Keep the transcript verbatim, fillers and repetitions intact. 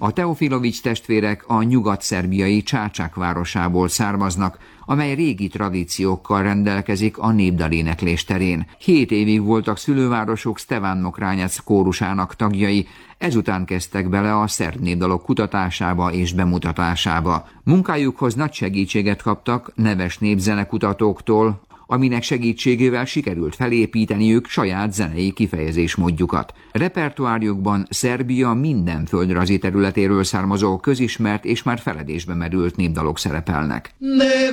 A Teofilovics testvérek a nyugat-szerbiai Csácsák városából származnak, amely régi tradíciókkal rendelkezik a népdaléneklés terén. Hét évig voltak szülővárosuk Stevan Mokránec kórusának tagjai, ezután kezdtek bele a szerb népdalok kutatásába és bemutatásába. Munkájukhoz nagy segítséget kaptak neves népzenekutatóktól, aminek segítségével sikerült felépíteniük saját zenei kifejezésmódjukat. Repertoárjukban Szerbia minden földrajzi területéről származó közismert és már feledésbe merült népdalok szerepelnek.